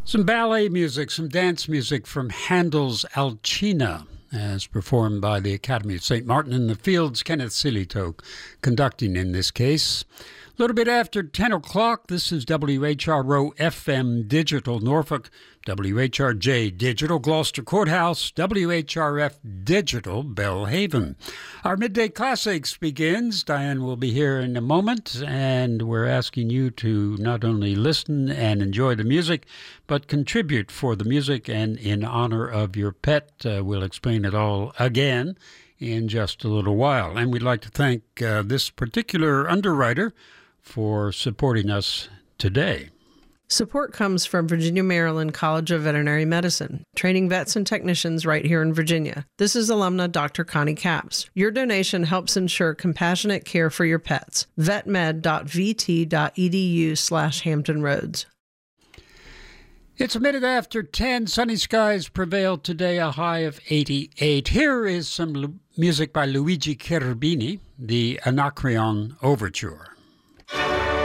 Some ballet music, some dance music from Handel's Alcina, as performed by the Academy of St. Martin in the Fields. Kenneth Silito conducting in this case. A little bit after 10 o'clock, this is WHRO FM Digital Norfolk, WHRJ Digital Gloucester Courthouse, WHRF Digital Belhaven. Our Midday Classics begins. Diane will be here in a moment, and we're asking you to not only listen and enjoy the music, but contribute for the music and in honor of your pet. We'll explain it all again in just a little while. And we'd like to thank this particular underwriter for supporting us today. Support comes from Virginia Maryland College of Veterinary Medicine, training vets and technicians right here in Virginia. This is alumna Dr. Connie Capps. Your donation helps ensure compassionate care for your pets. vetmed.vt.edu/Hampton Roads. It's a minute after 10. Sunny skies prevail today, a high of 88. Here is some music by Luigi Cherubini, the Anacreon Overture.